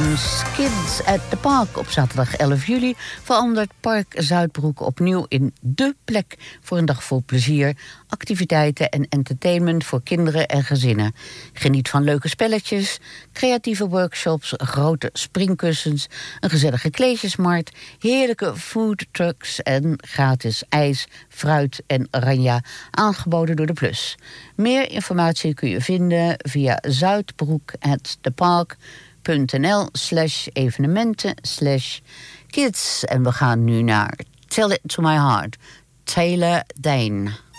tijdens Kids at the Park op zaterdag 11 juli... verandert Park Zuidbroek opnieuw in dé plek voor een dag vol plezier... activiteiten en entertainment voor kinderen en gezinnen. Geniet van leuke spelletjes, creatieve workshops, grote springkussens... een gezellige kleedjesmarkt, heerlijke foodtrucks... en gratis ijs, fruit en oranje aangeboden door de Plus. Meer informatie kun je vinden via zuidbroek@depark.nl/evenementen/kids. En we gaan nu naar Tell It to My Heart, Taylor Dayne.